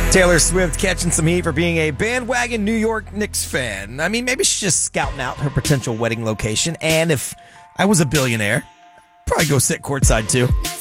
Taylor Swift catching some heat for being a bandwagon New York Knicks fan. I mean, maybe she's just scouting out her potential wedding location. And if I was a billionaire, probably go sit courtside too.